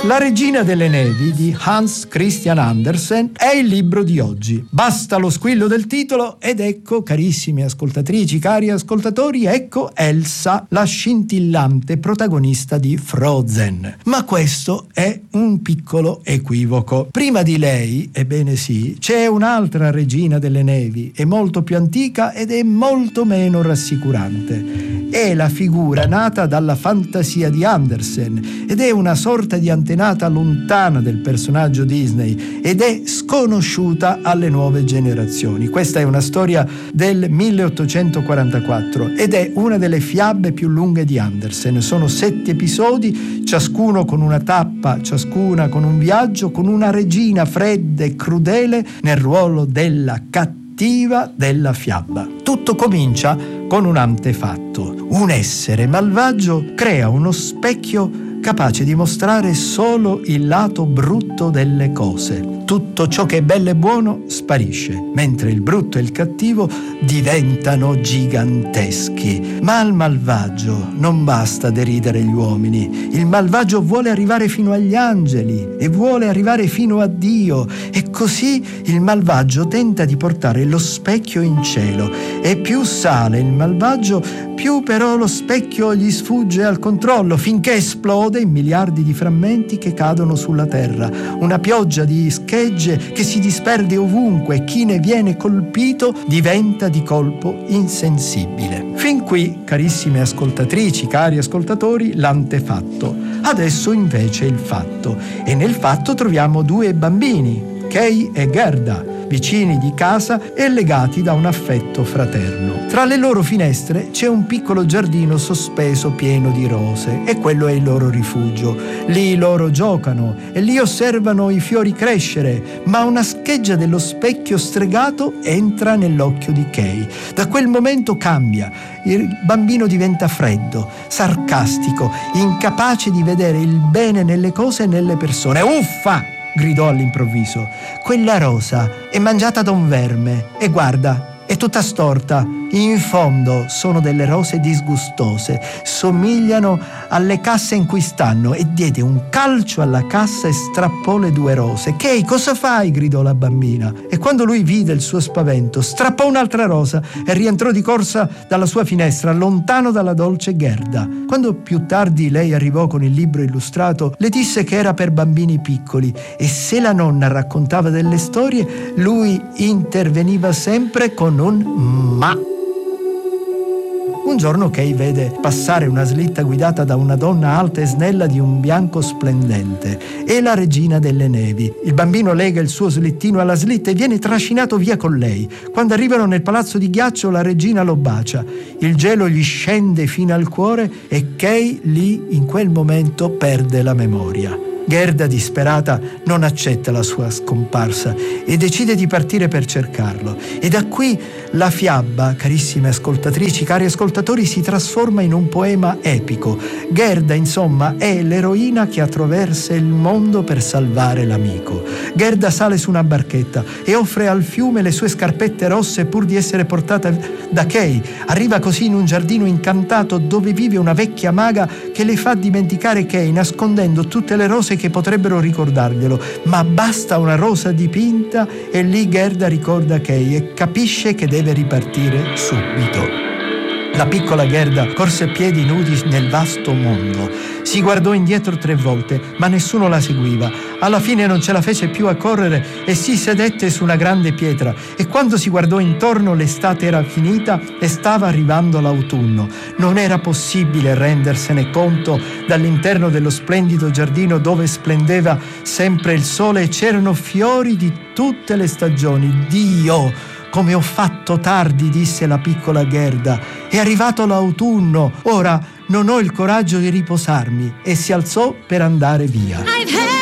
La regina delle nevi di Hans Christian Andersen è il libro di oggi. Basta lo squillo del titolo ed ecco, carissime ascoltatrici, cari ascoltatori, ecco Elsa, la scintillante protagonista di Frozen. Ma questo è un piccolo equivoco. Prima di lei, ebbene sì, c'è un'altra regina delle nevi, è molto più antica ed è molto meno rassicurante. È la figura nata dalla fantasia di Andersen ed è una sorta di antenata lontana del personaggio Disney ed è sconosciuta alle nuove generazioni. Questa è una storia del 1844 ed è una delle fiabe più lunghe di Andersen. Sono 7 episodi, ciascuno con una tappa, ciascuna con un viaggio, con una regina fredda e crudele nel ruolo della cattiva della fiaba. Tutto comincia con un antefatto. Un essere malvagio crea uno specchio capace di mostrare solo il lato brutto delle cose. Tutto ciò che è bello e buono sparisce, mentre il brutto e il cattivo diventano giganteschi. Ma al malvagio non basta deridere gli uomini. Il malvagio vuole arrivare fino agli angeli e vuole arrivare fino a Dio. E così il malvagio tenta di portare lo specchio in cielo. E più sale il malvagio, più però lo specchio gli sfugge al controllo, finché esplode in miliardi di frammenti che cadono sulla terra. Una pioggia di schegge che si disperde ovunque e chi ne viene colpito diventa di colpo insensibile. Fin qui, carissime ascoltatrici, cari ascoltatori, l'antefatto. Adesso invece il fatto. E nel fatto troviamo 2 bambini, Kay e Gerda, vicini di casa e legati da un affetto fraterno. Tra le loro finestre c'è un piccolo giardino sospeso pieno di rose e quello è il loro rifugio. Lì loro giocano e lì osservano i fiori crescere, ma una scheggia dello specchio stregato entra nell'occhio di Kay. Da quel momento cambia. Il bambino diventa freddo, sarcastico, incapace di vedere il bene nelle cose e nelle persone. Uffa! Gridò all'improvviso. Quella rosa è mangiata da un verme e guarda, è tutta storta. In fondo sono delle rose disgustose, somigliano alle casse in cui stanno, e diede un calcio alla cassa e strappò le 2 rose. Kay, cosa fai? Gridò la bambina. E quando lui vide il suo spavento, strappò un'altra rosa e rientrò di corsa dalla sua finestra, lontano dalla dolce Gerda. Quando più tardi lei arrivò con il libro illustrato, le disse che era per bambini piccoli e se la nonna raccontava delle storie, lui interveniva sempre con un ma. Un giorno Kay vede passare una slitta guidata da una donna alta e snella di un bianco splendente. È la regina delle nevi. Il bambino lega il suo slittino alla slitta e viene trascinato via con lei. Quando arrivano nel palazzo di ghiaccio, la regina lo bacia. Il gelo gli scende fino al cuore e Kay lì in quel momento perde la memoria. Gerda, disperata, non accetta la sua scomparsa e decide di partire per cercarlo. E da qui la fiaba, carissime ascoltatrici, cari ascoltatori, si trasforma in un poema epico. Gerda, insomma, è l'eroina che attraversa il mondo per salvare l'amico. Gerda sale su una barchetta e offre al fiume le sue scarpette rosse pur di essere portata da Kay. Arriva così in un giardino incantato dove vive una vecchia maga che le fa dimenticare Kay, nascondendo tutte le rose che potrebbero ricordarglielo, ma basta una rosa dipinta e lì Gerda ricorda Kay e capisce che deve ripartire subito. La piccola Gerda corse a piedi nudi nel vasto mondo. Si guardò indietro 3 volte, ma nessuno la seguiva. Alla fine non ce la fece più a correre e si sedette su una grande pietra. E quando si guardò intorno, l'estate era finita e stava arrivando l'autunno. Non era possibile rendersene conto dall'interno dello splendido giardino dove splendeva sempre il sole e c'erano fiori di tutte le stagioni. Dio! Come ho fatto tardi, disse la piccola Gerda. È arrivato l'autunno. Ora non ho il coraggio di riposarmi. E si alzò per andare via.